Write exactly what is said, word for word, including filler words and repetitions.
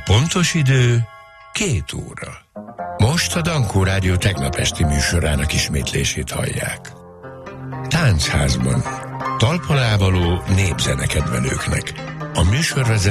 Pontos idő két óra. Most a Dankó Rádió tegnap esti műsorának ismétlését hallják. Táncházban talpalávaló népzenekedvelőknek. A műsorvezető